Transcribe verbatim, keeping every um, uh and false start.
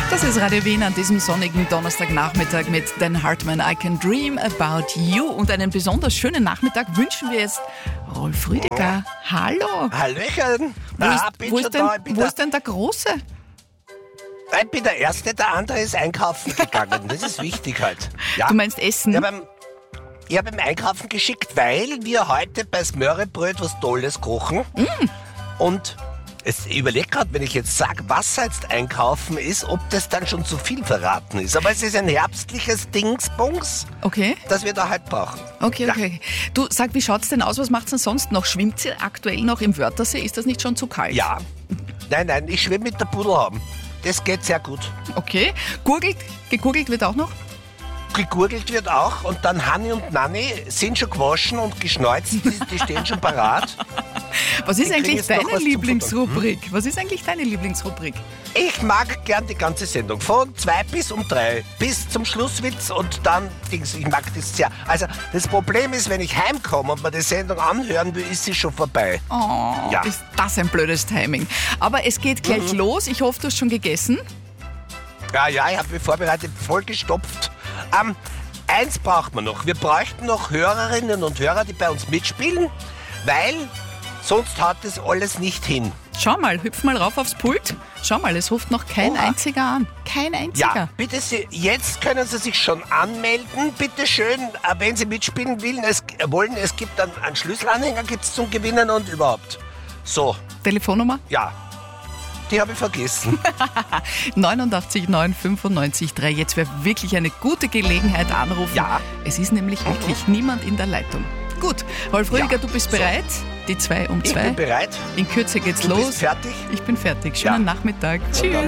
Das ist Radio Wien an diesem sonnigen Donnerstagnachmittag mit Dan Hartmann, I Can Dream About You. Und einen besonders schönen Nachmittag wünschen wir jetzt Rolf Rüdiger. Hallo. Hallöchen. Wo ist, Ah, bin wo, schon ist denn, da. Ich bin wo der- ist denn der Große? Ich bin der Erste, der andere ist einkaufen gegangen. Das ist wichtig halt. Ja. Du meinst Essen? Ich habe ihm, ich hab ihm einkaufen geschickt, weil wir heute bei Smörrebröt was Tolles kochen. Mm. Und es, ich überlege gerade, wenn ich jetzt sage, was jetzt einkaufen ist, ob das dann schon zu viel verraten ist. Aber es ist ein herbstliches Dingsbums, Okay, das wir da halt brauchen. okay, Ja. okay. Du, sag, wie schaut's denn aus? Was macht's denn sonst noch? Schwimmt ihr aktuell noch im Wörthersee? Ist das nicht schon zu kalt? Ja. Nein, nein, ich schwimme mit der Pudelhaben. Das geht sehr gut. Okay. Gurgelt, gegurgelt wird auch noch? Gegurgelt wird auch und dann Hanni und Nanni sind schon gewaschen und geschneuzt, die, die stehen schon parat. Was ist Die kriegen eigentlich jetzt noch deine was zum Lieblingsrubrik? Was ist eigentlich deine Lieblingsrubrik? Ich mag gern die ganze Sendung, von zwei bis um drei, bis zum Schlusswitz und dann Dings, ich mag das sehr. Also das Problem ist, wenn ich heimkomme und mir die Sendung anhören will, ist sie schon vorbei. Oh, Ja. ist das ein blödes Timing. Aber es geht gleich los. Ich hoffe, du hast schon gegessen. Ja, ja, ich habe mich vorbereitet, voll gestopft. Ähm, eins braucht man noch, wir bräuchten noch Hörerinnen und Hörer, die bei uns mitspielen, weil sonst haut das alles nicht hin. Schau mal, hüpf mal rauf aufs Pult. Schau mal, es ruft noch kein Oha. einziger an. Kein einziger. Ja, bitte Sie, jetzt können Sie sich schon anmelden. Bitte schön, äh, wenn Sie mitspielen wollen. Es, äh, wollen, es gibt einen, einen Schlüsselanhänger gibt's zum Gewinnen und überhaupt. So, Telefonnummer ja, die habe ich vergessen. neunundachtzig neun fünfundneunzig drei. Jetzt wäre wirklich eine gute Gelegenheit anrufen. Ja. Es ist nämlich wirklich niemand in der Leitung. Gut, Rolf Rüdiger, Ja, du bist so. bereit? Die zwei um Ich zwei. bin bereit. In Kürze geht's Du los. bist fertig? Ich bin fertig. Schönen Ja. Nachmittag. Und Tschüss. dann